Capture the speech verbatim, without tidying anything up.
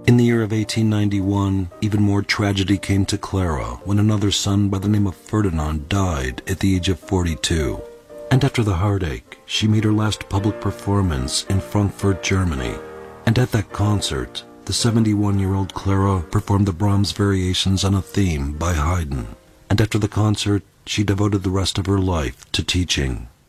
In the year of eighteen ninety-one, even more tragedy came to Clara when another son by the name of Ferdinand died at the age of forty-two. And after the heartache, she made her last public performance in Frankfurt, Germany. And at that concert, the seventy-one-year-old Clara performed the Brahms Variations on a Theme by Haydn. And after the concert, she devoted the rest of her life to teaching.